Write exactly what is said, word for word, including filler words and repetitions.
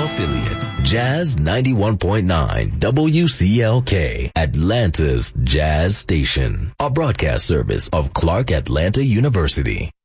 affiliate, Jazz ninety-one point nine W C L K, Atlanta's Jazz Station, a broadcast service of Clark Atlanta University.